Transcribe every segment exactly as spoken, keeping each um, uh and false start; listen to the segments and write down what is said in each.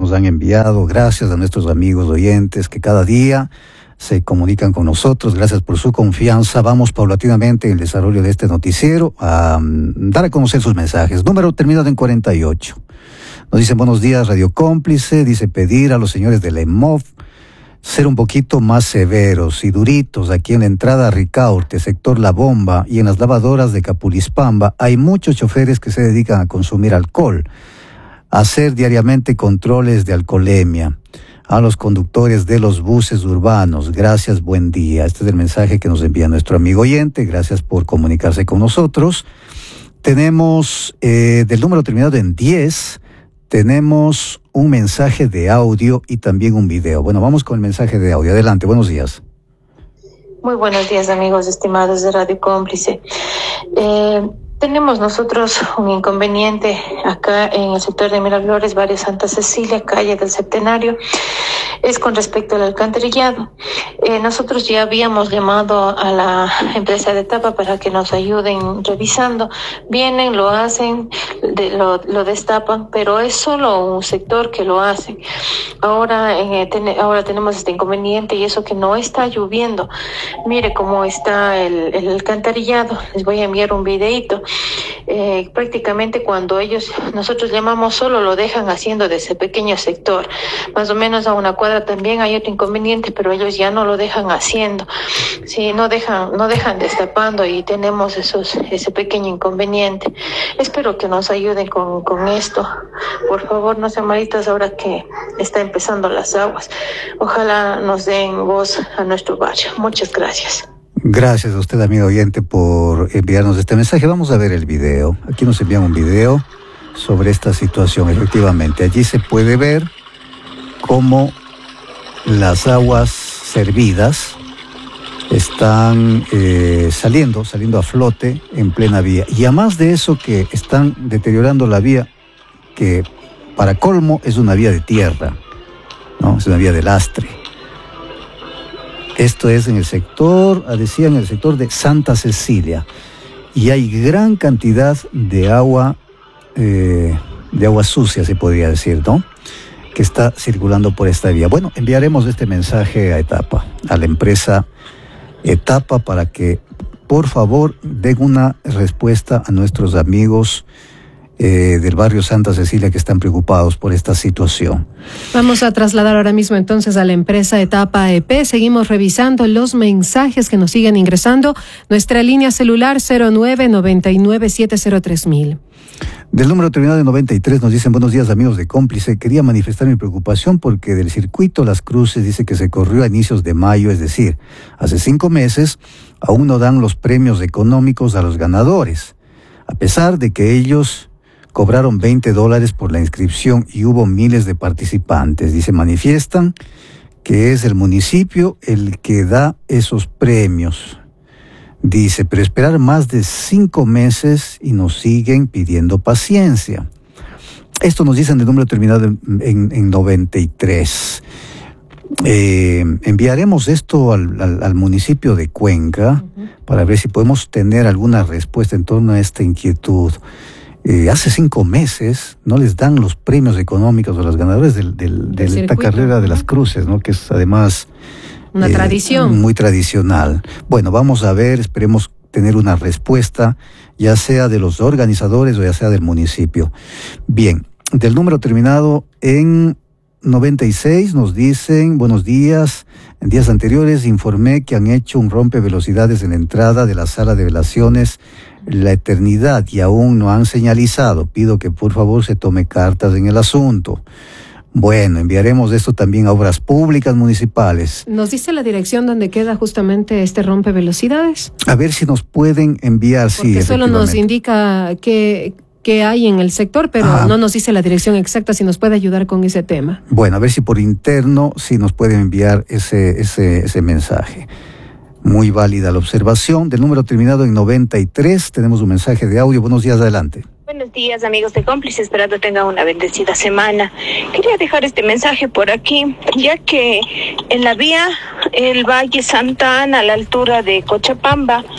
nos han enviado. Gracias a nuestros amigos oyentes que cada día se comunican con nosotros. Gracias por su confianza. Vamos paulatinamente en el desarrollo de este noticiero a um, dar a conocer sus mensajes. Número terminado en cuarenta y ocho. Nos dicen buenos días, Radio Cómplice. Dice pedir a los señores de la E M O F ser un poquito más severos y duritos. Aquí en la entrada a Ricaurte, sector La Bomba, y en las lavadoras de Capulispamba hay muchos choferes que se dedican a consumir alcohol, a hacer diariamente controles de alcoholemia. A los conductores de los buses urbanos, gracias, buen día. Este es el mensaje que nos envía nuestro amigo oyente. Gracias por comunicarse con nosotros. Tenemos eh, del número terminado en diez, tenemos un mensaje de audio y también un video. Bueno, vamos con el mensaje de audio. Adelante, buenos días. Muy buenos días, amigos estimados de Radio Cómplice. Eh, tenemos nosotros un inconveniente acá en el sector de Miraflores, Barrio Santa Cecilia, calle del Centenario. Es con respecto al alcantarillado. Eh, nosotros ya habíamos llamado a la empresa de tapa para que nos ayuden revisando. Vienen, lo hacen, de, lo, lo destapan, pero es solo un sector que lo hace. Ahora, eh, ten, ahora tenemos este inconveniente y eso que no está lloviendo. Mire cómo está el, el alcantarillado. Les voy a enviar un videito. Eh, prácticamente cuando ellos, nosotros llamamos, solo lo dejan haciendo de ese pequeño sector. Más o menos a una cuadra también hay otro inconveniente, pero ellos ya no lo dejan haciendo. Sí, no dejan, no dejan destapando y tenemos esos, ese pequeño inconveniente. Espero que nos ayuden con, con esto. Por favor, no sean malitas ahora que está empezando las aguas. Ojalá nos den voz a nuestro barrio. Muchas gracias. Gracias a usted, amigo oyente, por enviarnos este mensaje. Vamos a ver el video. Aquí nos envían un video sobre esta situación. Efectivamente, allí se puede ver cómo las aguas servidas están eh, saliendo, saliendo a flote en plena vía. Y además de eso, que están deteriorando la vía, que para colmo es una vía de tierra, ¿no? Es una vía de lastre. Esto es en el sector, decía, en el sector de Santa Cecilia. Y hay gran cantidad de agua, eh, de agua sucia, se podría decir, ¿no?, que está circulando por esta vía. Bueno, enviaremos este mensaje a Etapa, a la empresa Etapa, para que, por favor, den una respuesta a nuestros amigos Eh, del barrio Santa Cecilia que están preocupados por esta situación. Vamos a trasladar ahora mismo entonces a la empresa Etapa E P. Seguimos revisando los mensajes que nos siguen ingresando. Nuestra línea celular cero nueve noventa y nueve siete cero tres mil. Del número terminado de noventa y tres nos dicen buenos días, amigos de Cómplice. Quería manifestar mi preocupación porque del circuito Las Cruces dice que se corrió a inicios de mayo, es decir, hace cinco meses, aún no dan los premios económicos a los ganadores, a pesar de que ellos cobraron veinte dólares por la inscripción y hubo miles de participantes. Dice, manifiestan que es el municipio el que da esos premios. Dice, pero esperar más de cinco meses y nos siguen pidiendo paciencia. Esto nos dicen de número terminado en, en, en noventa y tres. Eh, enviaremos esto al, al, al municipio de Cuenca uh-huh. para ver si podemos tener alguna respuesta en torno a esta inquietud. Eh, hace cinco meses no les dan los premios económicos a los ganadores del, del, de esta carrera de Las Cruces, ¿no?, que es además una eh, tradición muy tradicional. Bueno, vamos a ver, esperemos tener una respuesta, ya sea de los organizadores o ya sea del municipio. Bien, del número terminado en noventa y seis nos dicen, buenos días, en días anteriores informé que han hecho un rompevelocidades en la entrada de la sala de velaciones La Eternidad y aún no han señalizado. Pido que por favor se tome cartas en el asunto. Bueno, enviaremos esto también a Obras Públicas Municipales. ¿Nos dice la dirección donde queda justamente este rompevelocidades? A ver si nos pueden enviar, sí. Porque solo nos indica que... que hay en el sector, pero ah. no nos dice la dirección exacta, si nos puede ayudar con ese tema. Bueno, a ver si por interno, si nos pueden enviar ese, ese, ese mensaje. Muy válida la observación. Del número terminado en noventa y tres, tenemos un mensaje de audio. Buenos días, adelante. Buenos días, amigos de Cómplice, esperando tengan una bendecida semana. Quería dejar este mensaje por aquí, ya que en la vía el Valle Santa Ana, a la altura de Cochabamba,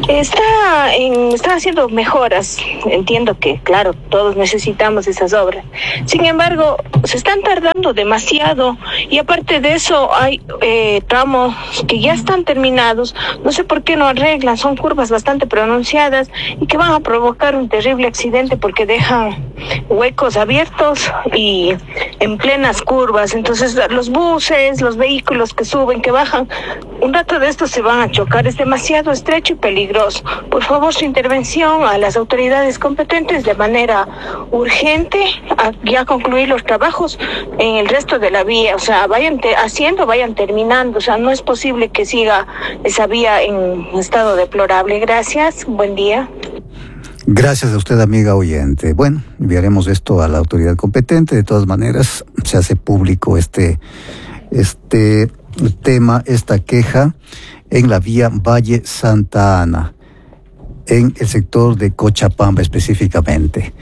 Está, en, está haciendo mejoras. Entiendo que, claro, todos necesitamos esas obras. Sin embargo, se están tardando demasiado y aparte de eso hay eh, tramos que ya están terminados. No sé por qué no arreglan. Son curvas bastante pronunciadas y que van a provocar un terrible accidente porque dejan huecos abiertos y en plenas curvas. Entonces los buses, los vehículos que suben, que bajan, un rato de estos se van a chocar. Es demasiado estrecho y peligroso. Por favor, su intervención a las autoridades competentes de manera urgente, a ya concluir los trabajos en el resto de la vía. O sea, vayan te- haciendo, vayan terminando. O sea, no es posible que siga esa vía en estado deplorable. Gracias, buen día. Gracias a usted, amiga oyente. Bueno, enviaremos esto a la autoridad competente. De todas maneras, se hace público este, este tema, esta queja en la vía Valle Santa Ana, en el sector de Cochapamba específicamente.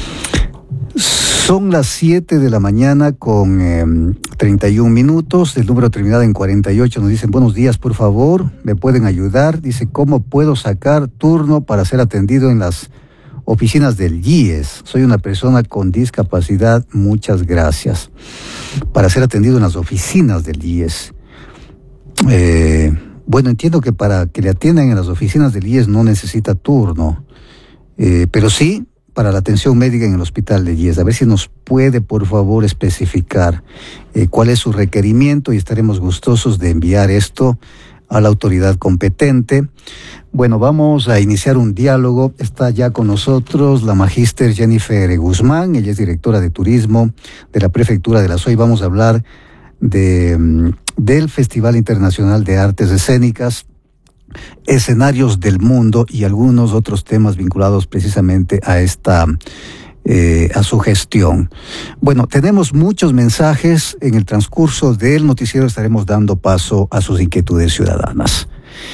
Son las siete de la mañana con eh, treinta y un minutos, el número terminado en cuarenta y ocho. Nos dicen, buenos días, por favor, ¿me pueden ayudar? Dice, ¿cómo puedo sacar turno para ser atendido en las oficinas del I E S? Soy una persona con discapacidad, muchas gracias. Para ser atendido en las oficinas del I E S. Eh, bueno, entiendo que para que le atiendan en las oficinas del I E S no necesita turno, eh, pero sí para la atención médica en el hospital de I E S. A ver si nos puede, por favor, especificar eh, cuál es su requerimiento y estaremos gustosos de enviar esto a la autoridad competente. Bueno, vamos a iniciar un diálogo. Está ya con nosotros la magíster Jennifer Guzmán. Ella es directora de turismo de la Prefectura de la S O I. Vamos a hablar de, del Festival Internacional de Artes Escénicas, escenarios del mundo y algunos otros temas vinculados precisamente a esta eh, a su gestión. Bueno, tenemos muchos mensajes. En el transcurso del noticiero estaremos dando paso a sus inquietudes ciudadanas.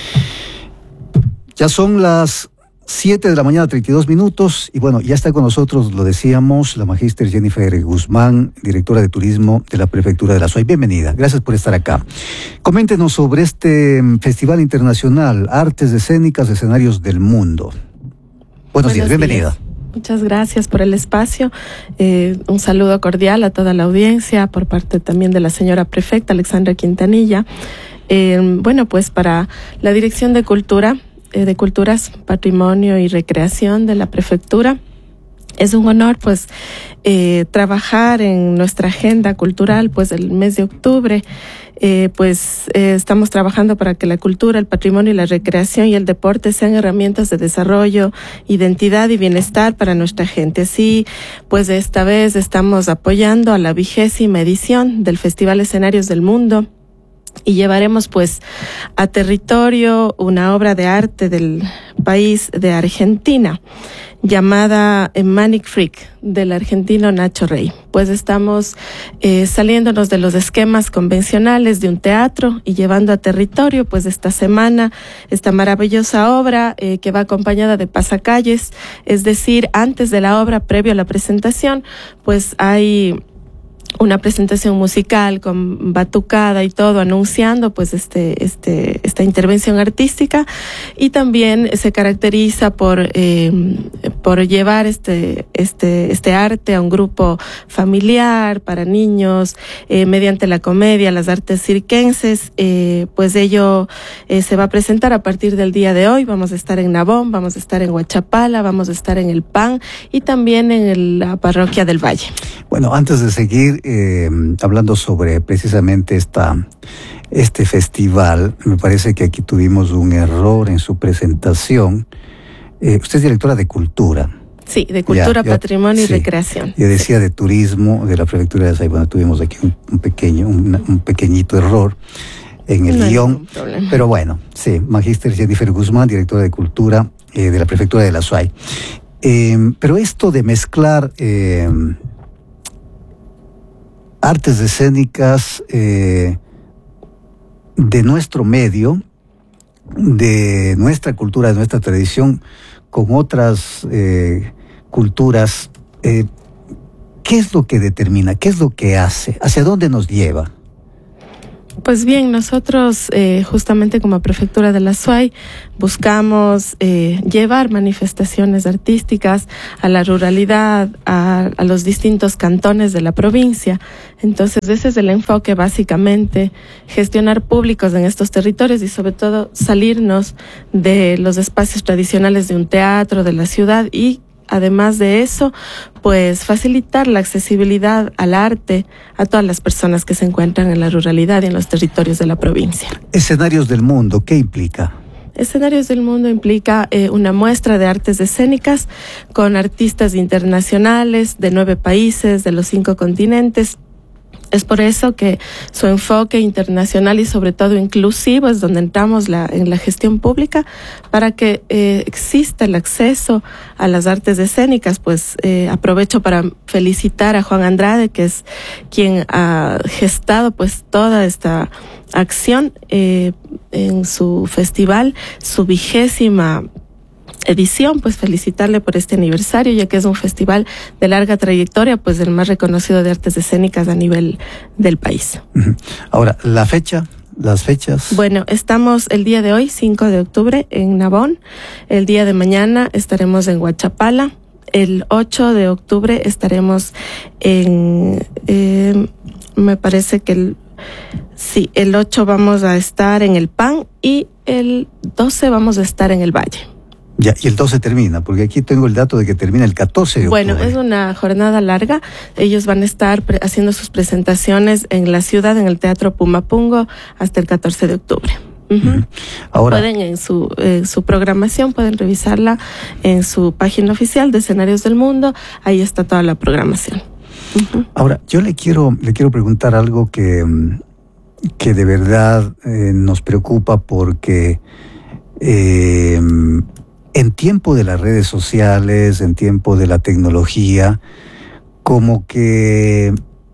Ya son las siete de la mañana, treinta y dos minutos, y bueno, ya está con nosotros, lo decíamos, la magíster Jennifer Guzmán, directora de turismo de la Prefectura de la S O I. Bienvenida, gracias por estar acá. Coméntenos sobre este Festival Internacional, Artes Escénicas, Escenarios del Mundo. Buenos, Buenos días, bienvenida. Días. Muchas gracias por el espacio. Eh, un saludo cordial a toda la audiencia, por parte también de la señora prefecta, Alexandra Quintanilla. Eh, bueno, pues para la Dirección de Cultura, de Culturas, Patrimonio y Recreación de la Prefectura, es un honor pues eh, trabajar en nuestra agenda cultural pues el mes de octubre. Eh, pues eh, estamos trabajando para que la cultura, el patrimonio y la recreación y el deporte sean herramientas de desarrollo, identidad y bienestar para nuestra gente. Así pues esta vez estamos apoyando a la vigésima edición del Festival Escenarios del Mundo, y llevaremos pues a territorio una obra de arte del país de Argentina llamada Manic Freak, del argentino Nacho Rey. Pues estamos eh, saliéndonos de los esquemas convencionales de un teatro y llevando a territorio pues esta semana esta maravillosa obra eh, que va acompañada de pasacalles, es decir, antes de la obra, previo a la presentación, pues hay una presentación musical con batucada y todo, anunciando pues este este esta intervención artística, y también se caracteriza por eh, por llevar este este este arte a un grupo familiar para niños eh, mediante la comedia, las artes circenses. Eh, pues ello eh, se va a presentar a partir del día de hoy. Vamos a estar en Nabón, vamos a estar en Huachapala, vamos a estar en El Pan y también en el, la parroquia del Valle. Bueno, antes de seguir eh, hablando sobre precisamente esta, este festival, me parece que aquí tuvimos un error en su presentación. Eh, usted es directora de Cultura. Sí, de Cultura, ya, yo, Patrimonio sí, y Recreación. Yo decía sí. de Turismo, de la Prefectura de S O I. Bueno, tuvimos aquí un, un pequeño, un, un pequeñito error en el no guión. Pero bueno, sí, magíster Jennifer Guzmán, directora de Cultura eh, de la Prefectura de la S O I. Eh, pero esto de mezclar eh, artes escénicas eh, de nuestro medio, de nuestra cultura, de nuestra tradición, con otras eh, culturas, eh, ¿qué es lo que determina? ¿Qué es lo que hace? ¿Hacia dónde nos lleva? Pues bien, nosotros eh, justamente como Prefectura de la SUAY buscamos eh, llevar manifestaciones artísticas a la ruralidad, a, a los distintos cantones de la provincia. Entonces ese es el enfoque básicamente, gestionar públicos en estos territorios y sobre todo salirnos de los espacios tradicionales de un teatro, de la ciudad y además de eso, pues facilitar la accesibilidad al arte a todas las personas que se encuentran en la ruralidad y en los territorios de la provincia. Escenarios del mundo, ¿qué implica? Escenarios del mundo implica eh, una muestra de artes escénicas con artistas internacionales de nueve países, de los cinco continentes. Es por eso que su enfoque internacional y sobre todo inclusivo es donde entramos la, en la gestión pública para que eh, exista el acceso a las artes escénicas. Pues eh, aprovecho para felicitar a Juan Andrade, que es quien ha gestado pues toda esta acción eh, en su festival, su vigésima edición, pues felicitarle por este aniversario, ya que es un festival de larga trayectoria, pues el más reconocido de artes escénicas a nivel del país. Ahora, la fecha, las fechas. Bueno, estamos el día de hoy, cinco de octubre, en Nabón. El día de mañana estaremos en Huachapala. El ocho de octubre estaremos en, eh, me parece que el, sí, el ocho vamos a estar en el P A N y el doce vamos a estar en el Valle. Ya, y el doce termina, porque aquí tengo el dato de que termina el catorce de octubre. Bueno, es una jornada larga. Ellos van a estar pre- haciendo sus presentaciones en la ciudad, en el Teatro Pumapungo, hasta el catorce de octubre. Uh-huh. Uh-huh. Ahora, pueden en su, eh, su programación, pueden revisarla en su página oficial de Escenarios del Mundo. Ahí está toda la programación. Uh-huh. Ahora, yo le quiero, le quiero preguntar algo que, que de verdad eh, nos preocupa porque... Eh, en tiempo de las redes sociales, en tiempo de la tecnología, como que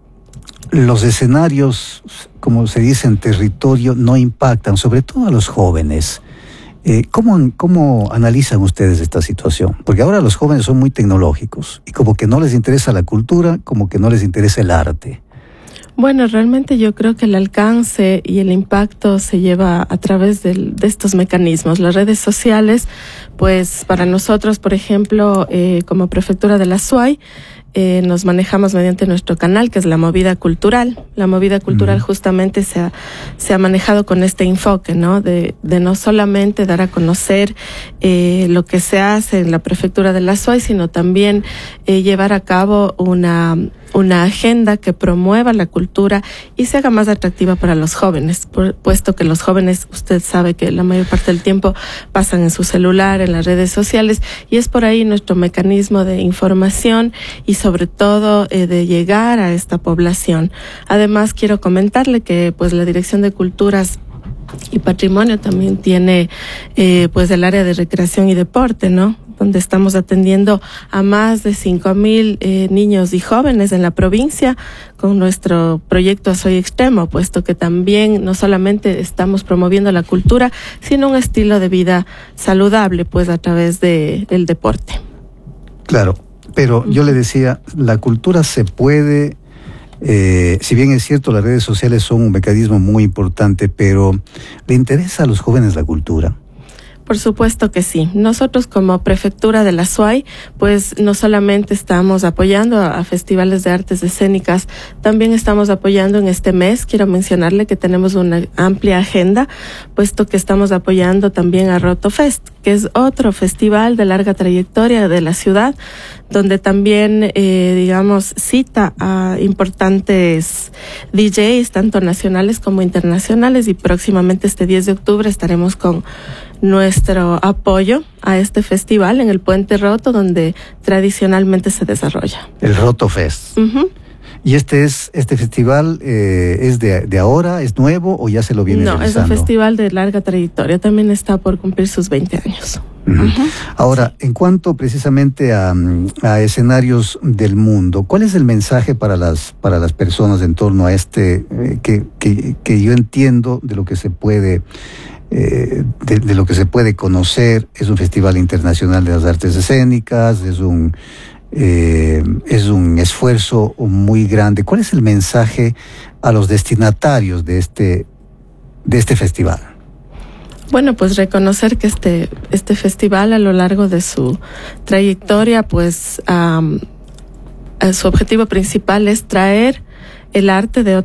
los escenarios, como se dice en territorio, no impactan, sobre todo a los jóvenes. Eh, ¿cómo, ¿Cómo analizan ustedes esta situación? Porque ahora los jóvenes son muy tecnológicos y como que no les interesa la cultura, como que no les interesa el arte. Bueno, realmente yo creo que el alcance y el impacto se lleva a través del, de estos mecanismos. Las redes sociales, pues para nosotros, por ejemplo, eh, como Prefectura de la SUAY, eh, nos manejamos mediante nuestro canal, que es la Movida Cultural. La Movida Cultural uh-huh. justamente se ha, se ha manejado con este enfoque, ¿no? De, de no solamente dar a conocer eh, lo que se hace en la Prefectura de la SUAY, sino también eh, llevar a cabo una... una agenda que promueva la cultura y se haga más atractiva para los jóvenes, por, puesto que los jóvenes, usted sabe que la mayor parte del tiempo pasan en su celular, en las redes sociales, y es por ahí nuestro mecanismo de información y sobre todo eh, de llegar a esta población. Además, quiero comentarle que pues la Dirección de Culturas y Patrimonio también tiene eh, pues el área de recreación y deporte, ¿no? Donde estamos atendiendo a más de cinco mil eh, niños y jóvenes en la provincia con nuestro proyecto Soy Extremo, puesto que también no solamente estamos promoviendo la cultura, sino un estilo de vida saludable, pues a través de, del deporte. Claro, pero uh-huh. yo le decía, la cultura se puede... Eh, si bien es cierto, las redes sociales son un mecanismo muy importante, pero ¿le interesa a los jóvenes la cultura? Por supuesto que sí. Nosotros como Prefectura de la SUAY, pues no solamente estamos apoyando a, a festivales de artes escénicas, también estamos apoyando en este mes, quiero mencionarle que tenemos una amplia agenda, puesto que estamos apoyando también a Rotofest, que es otro festival de larga trayectoria de la ciudad, donde también, eh, digamos, cita a importantes D Js, tanto nacionales como internacionales, y próximamente este diez de octubre estaremos con nuestro apoyo a este festival en el Puente Roto, donde tradicionalmente se desarrolla. El Rotofest. Uh-huh. ¿Y este es este festival eh, es de, de ahora, es nuevo o ya se lo viene no, realizando? No, es un festival de larga trayectoria, también está por cumplir sus veinte años. Uh-huh. Uh-huh. Ahora, en cuanto precisamente a, a escenarios del mundo, ¿cuál es el mensaje para las para las personas en torno a este eh, que, que, que yo entiendo de lo que se puede Eh, de, de lo que se puede conocer? Es un festival internacional de las artes escénicas, es un eh, es un esfuerzo muy grande. ¿Cuál es el mensaje a los destinatarios de este de este festival? Bueno, pues reconocer que este, este festival a lo largo de su trayectoria, pues um, su objetivo principal es traer el arte de